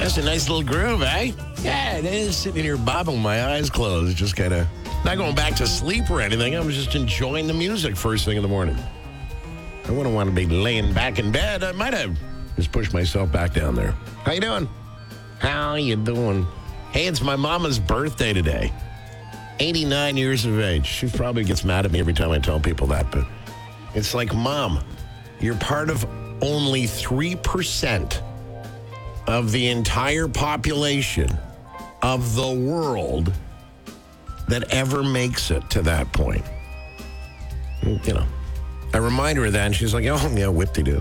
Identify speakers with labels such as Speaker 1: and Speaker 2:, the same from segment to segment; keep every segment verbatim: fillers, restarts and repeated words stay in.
Speaker 1: That's a nice little groove, eh? Yeah, it is. Sitting here bobbing, my eyes closed. Just kind of not going back to sleep or anything. I'm just enjoying the music first thing in the morning. I wouldn't want to be laying back in bed. I might have just pushed myself back down there. How you doing? How you doing? Hey, it's my mama's birthday today. eighty-nine years of age. She probably gets mad at me every time I tell people that, but it's like, Mom, you're part of only three percent of the entire population of the world that ever makes it to that point. You know, I remind her of that, and she's like, oh, yeah, whip-de-doo.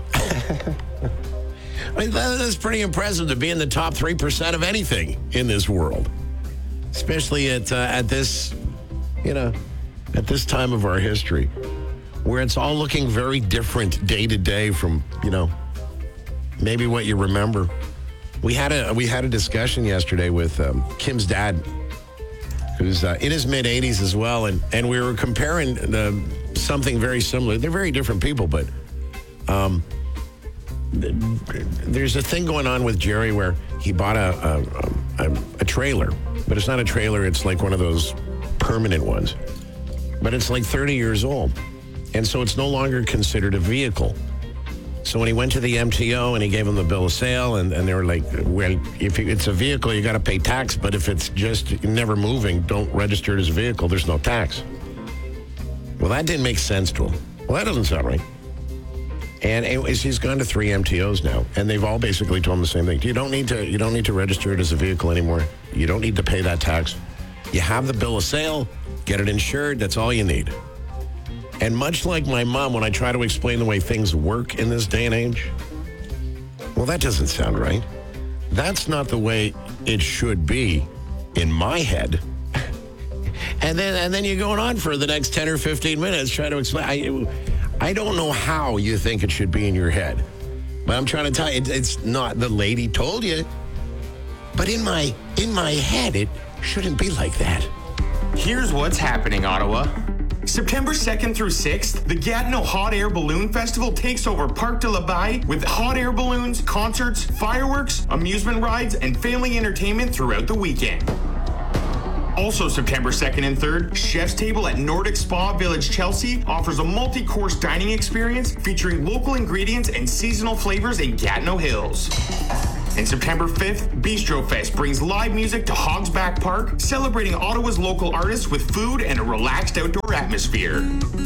Speaker 1: I mean, that's pretty impressive to be in the top three percent of anything in this world, especially at uh, at this, you know, at this time of our history, where it's all looking very different day to day from, you know, maybe what you remember. We had a we had a discussion yesterday with um, Kim's dad, who's uh, in his mid-eighties as well, and, and we were comparing the, something very similar. They're very different people, but um, there's a thing going on with Jerry where he bought a a, a a trailer, but it's not a trailer. It's like one of those permanent ones, but it's like thirty years old, and so it's no longer considered a vehicle. So when he went to the M T O and he gave them the bill of sale, and, and they were like, well, if it's a vehicle, you got to pay tax. But if it's just never moving, don't register it as a vehicle. There's no tax. Well, that didn't make sense to him. Well, that doesn't sound right. And anyways, he's gone to three M T Os now, and they've all basically told him the same thing. You don't need to, you don't need to register it as a vehicle anymore. You don't need to pay that tax. You have the bill of sale, get it insured. That's all you need. And much like my mom, when I try to explain the way things work in this day and age, well, that doesn't sound right. That's not the way it should be in my head. And then and then you're going on for the next ten or fifteen minutes trying to explain. I, I don't know how you think it should be in your head. But I'm trying to tell you, it, it's not the lady told you. But in my in my head, it shouldn't be like that.
Speaker 2: Here's what's happening, Ottawa. September second through sixth, the Gatineau Hot Air Balloon Festival takes over Parc de la Baie with hot air balloons, concerts, fireworks, amusement rides, and family entertainment throughout the weekend. Also September second and third, Chef's Table at Nordic Spa Village Chelsea offers a multi-course dining experience featuring local ingredients and seasonal flavors in Gatineau Hills. And September fifth, Bistro Fest brings live music to Hogsback Park, celebrating Ottawa's local artists with food and a relaxed outdoor atmosphere.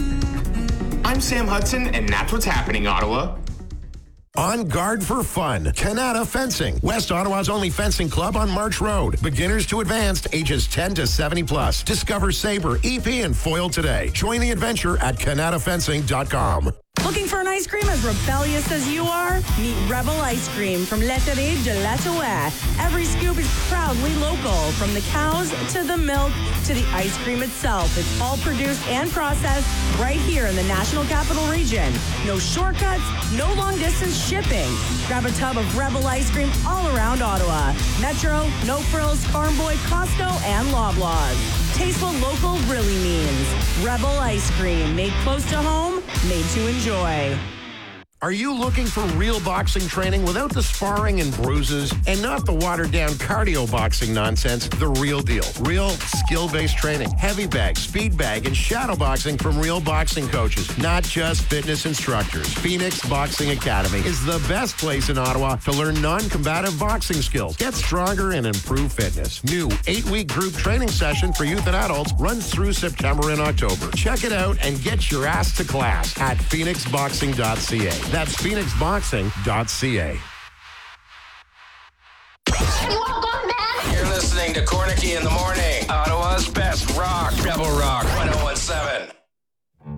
Speaker 2: I'm Sam Hudson, and that's what's happening, Ottawa.
Speaker 1: On guard for fun. Canada Fencing, West Ottawa's only fencing club on March Road. Beginners to advanced, ages ten to seventy plus. Discover saber, E P, and foil today. Join the adventure at canada fencing dot com.
Speaker 3: Looking for an ice cream as rebellious as you are? Meet Rebel Ice Cream from Laiterie de l'Ottawa. Every scoop is proudly local, from the cows to the milk to the ice cream itself. It's all produced and processed right here in the National Capital Region. No shortcuts, no long distance shipping. Grab a tub of Rebel Ice Cream all around Ottawa. Metro, No Frills, Farm Boy, Costco, and Loblaws. Taste what local really means. Rebel Ice Cream, made close to home, made to enjoy.
Speaker 1: Are you looking for real boxing training without the sparring and bruises and not the watered-down cardio boxing nonsense? The real deal. Real skill-based training. Heavy bag, speed bag, and shadow boxing from real boxing coaches, not just fitness instructors. Phoenix Boxing Academy is the best place in Ottawa to learn non-combative boxing skills, get stronger, and improve fitness. New eight-week group training session for youth and adults runs through September and October. Check it out and get your ass to class at phoenix boxing dot c a. That's phoenix boxing dot c a.
Speaker 4: You're listening to Cornicky in the Morning, Ottawa's best rock, Rebel Rock one oh one.